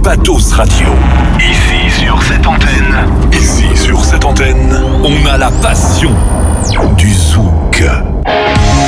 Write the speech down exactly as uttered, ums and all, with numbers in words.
Patos Radio. Ici sur cette antenne. Ici sur cette antenne, on a la passion du zoom.